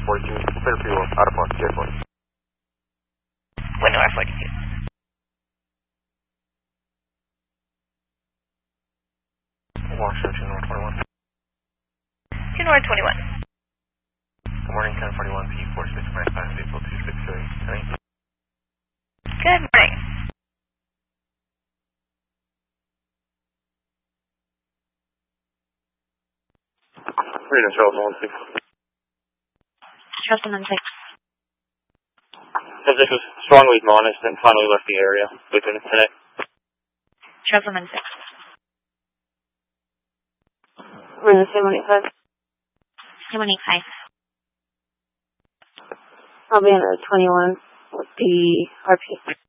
42, clear fuel, out of Ponce Airport. Wind North 42. Washoe 2 North 21. 2 North 21. Good morning, 1041 P46, Grand Pass, April 2638. Good morning. Freedom, Charles 16. Charleston 16. Subject was strongly admonished and finally left the area within a minute. Charleston 16. We're in the 785. 785. I'll be in the 21 with the RP.